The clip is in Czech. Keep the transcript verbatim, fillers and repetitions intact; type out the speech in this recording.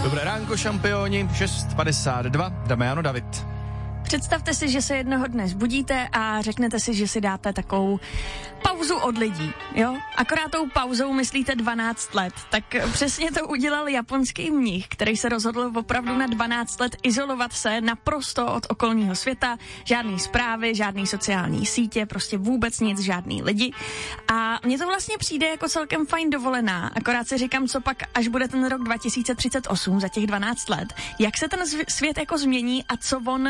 Dobré ránko, šampioni, šest padesát dva, Damiano David. Představte si, že se jednoho dne zbudíte a řeknete si, že si dáte takovou pauzu od lidí, jo? Akorát tou pauzou myslíte dvanáct let. Tak přesně to udělal japonský mnich, který se rozhodl opravdu na dvanáct let izolovat se naprosto od okolního světa, žádný zprávy, žádný sociální sítě, prostě vůbec nic, žádný lidi. A mně to vlastně přijde jako celkem fajn dovolená, akorát si říkám, co pak, až bude ten rok dva tisíce třicet osm za těch dvanáct let, jak se ten svět jako změní a co on